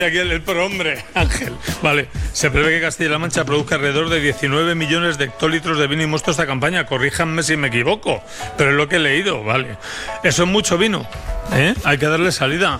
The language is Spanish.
Aquí el prohombre, Ángel. Vale, se prevé que Castilla-La Mancha produzca alrededor de 19 millones de hectolitros de vino y mosto esta campaña. Corríjanme si me equivoco, pero es lo que he leído, vale. Eso es mucho vino, ¿eh? Hay que darle salida.